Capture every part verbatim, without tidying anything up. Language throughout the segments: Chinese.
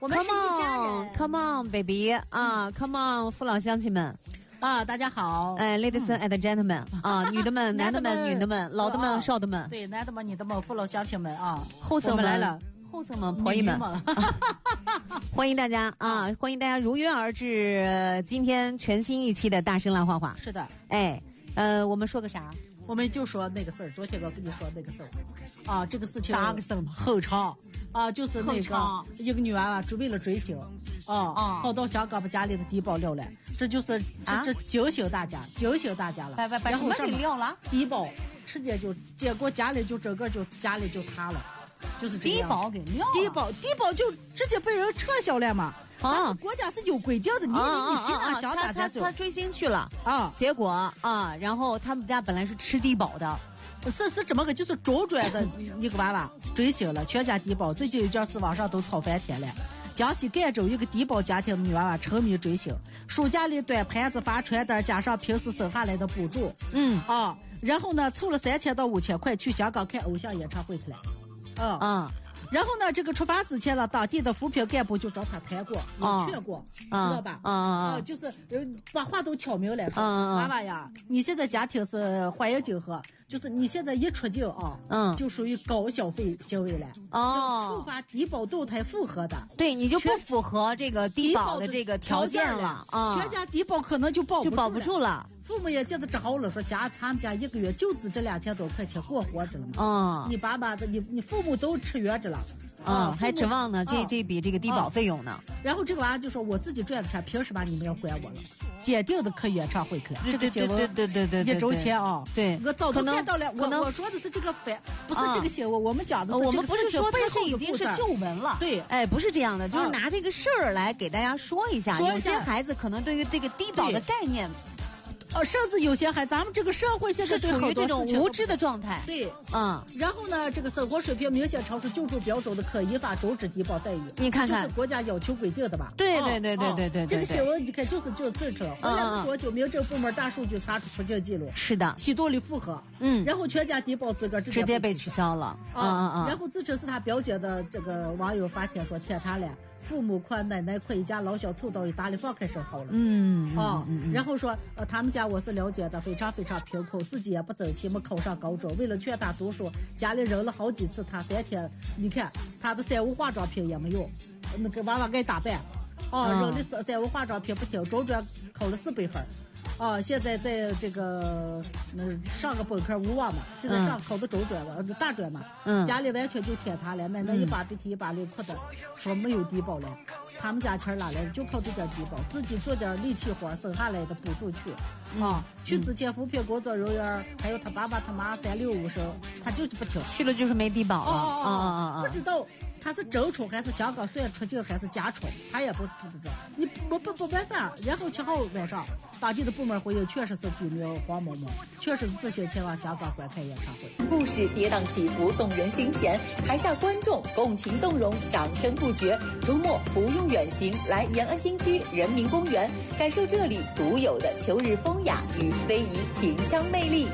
我们是一家人。 Come on, baby 啊 ，Come on， 父老乡亲们。 啊，大家好， 哎 ，ladies and gentlemen 啊，女的们、男的们、女的们、老的们、少的们， 对，男的们、女的们、父老乡亲们啊， 后生们来了， 后生们、婆姨们，欢迎大家啊！欢迎大家如约而至，今天全新一期的大声浪画画。 是的， 哎，呃，我们说个啥？ 我们就说那个事儿，昨天我跟你说那个事儿，啊，这个事情啥个事儿嘛？ 很长啊，就是那个一个女娃娃为了追星，啊，啊跑到香港把家里的低保撂了，这就是这这惊醒大家，惊醒大家了。 把把把什么给撂了？ 低保直接就结果家里就整个就家里就塌了，就是这样。 低保给撂了， 低保低保就直接被人撤销了嘛。啊，国家是有规定的，你你你凭啥想大家就他追星去了啊？ 结果啊，然后他们家本来是吃低保的， 是是这么个，就是中专的一个娃娃追星了，全家低保。最近有件事网上都吵翻天了。江西赣州一个低保家庭的女娃娃沉迷追星，书架里端盘子发传单，加上平时省下来的补助， 嗯啊，然后呢凑了三千到五千块去香港看偶像演唱会去了，啊啊。 然后呢，这个出发之前呢，当地的扶贫干部就找他谈过，有劝过， 啊、 知道吧？ 啊啊啊，就是把话都挑明了说， 啊、 娃娃呀，你现在家庭是欢迎竞合，就是你现在一出境啊， 嗯， 就属于高消费行为了， 哦， 触发低保动态符合的， 对，你就不符合这个低保的这个条件了啊， 全家低保可能就保就保不住了。 父母也觉得只好了，说家咱们家一个月就值这两千多块钱过活着了嘛。 嗯， 你爸爸的，你你父母都吃圆着了， 啊、嗯，还指望呢这、 嗯、 这笔这个低保费用呢、 嗯。然后这个娃就说我自己赚的钱，凭什么你们要管我了？坚定的去演唱会去了。这个新闻对对对对对， 一周前啊， 对， 我早都看到了。我我说的是这个反，不是这个新闻，啊、我们讲的是我们不是说背后已经是旧闻了。 对， 哎，不是这样的，就是拿这个事儿来给大家说一下。 说有些孩子可能对于这个低保的概念。 呃，甚至有些还，咱们这个社会现在是处于这种无知的状态。 对， 嗯。 然后呢，这个生活水平明显超出救助标准的，可依法终止低保待遇。 你看看， 这是国家要求规定的吧？ 对对对对对对。 这个新闻你看，就是就最扯。回来没多久，民政部门大数据查出出境记录， 是的， 启动了复核。 嗯。 然后全家低保资格直接被取消了。 啊啊！然后自称是他表姐的这个网友发帖说，天塌了。父母宽，奶奶宽，一家老小凑到一大地方开生好了。 嗯啊、 嗯嗯， 然后说，呃，他们家我是了解的，非常非常贫苦，自己也不争气，没考上高中。为了劝他读书，家里扔了好几次他三天。你看他的三无化妆品也没用，那个娃娃爱打扮，啊，扔了三三无化妆品不听，中专考了四百分。啊，现在在这个那上个本科无望嘛，现在上考的中专了，嗯、大专嘛， 嗯， 家里完全就天塌了，奶奶一把鼻涕一把泪哭的，说没有低保了，他们家钱哪来的？就靠这点低保，自己做点力气活，省下来的补助去， 嗯、 啊，去之前扶贫工作人员还有他爸爸他妈三六五声，他就是不听， 去了就是没低保了， 啊啊啊啊！ 不知道。他是真冲还是香港算出境还是假冲，他也不不知道。你不不不办法。然后七号晚上，当地的部门回应，确实是居民黄某某，确实是自行前往香港观看演唱会。 故事跌宕起伏，动人心弦，台下观众共情动容，掌声不绝。周末不用远行，来延安新区人民公园，感受这里独有的秋日风雅与非遗秦腔魅力。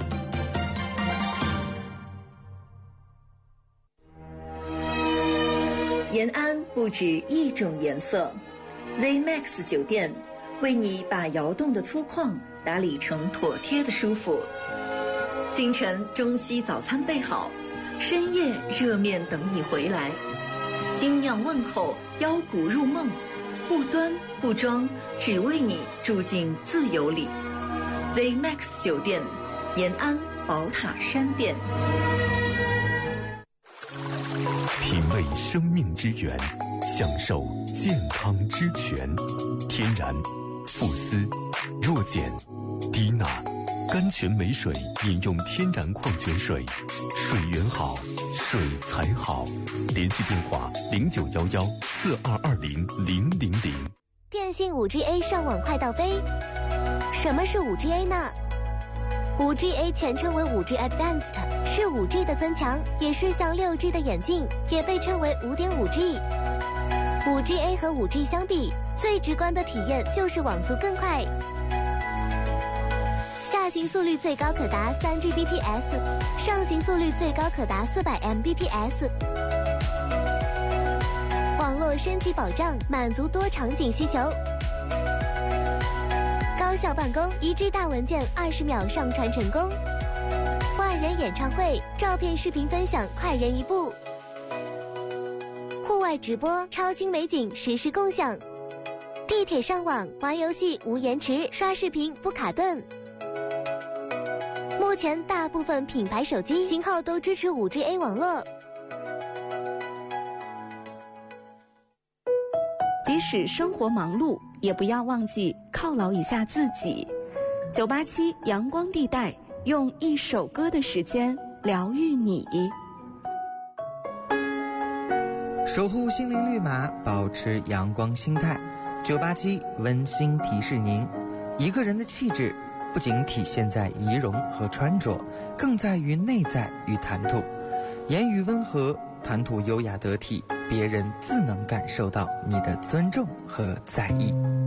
延安不止一种颜色 ，Z Max 酒店为你把窑洞的粗犷打理成妥帖的舒服。清晨中西早餐备好，深夜热面等你回来。精酿问候，腰鼓入梦，不端不装，只为你住进自由里。Z Max 酒店，延安宝塔山店。 品味生命之源，享受健康之泉。天然、富斯、弱碱、低钠、甘泉美水，饮用天然矿泉水，水源好，水才好。联系电话零九幺幺四二二零零零零。 电信 五 G A 上网快到飞。什么是 五 G A 呢？ 五 G A 全称为 五 G Advanced， 是 五 G 的增强，也是像 六 G 的演进，也被称为 五点五 G。 五 G A 和 五 G 相比，最直观的体验就是网速更快，下行速率最高可达 三 G B P S， 上行速率最高可达 四百 M B P S， 网络或升级保障，满足多场景需求。高效办公，一 G 大文件二十秒上传成功。万人演唱会，照片、视频分享快人一步。户外直播，超精美景实时共享。地铁上网玩游戏无延迟，刷视频不卡顿。目前大部分品牌手机型号都支持 五 G A 网络。 即使生活忙碌，也不要忘记犒劳一下自己。九八七阳光地带，用一首歌的时间疗愈你。 守护心灵绿码，保持阳光心态。九八七温馨提示您，一个人的气质不仅体现在仪容和穿着，更在于内在与谈吐。言语温和，谈吐优雅得体，别人自能感受到你的尊重和在意。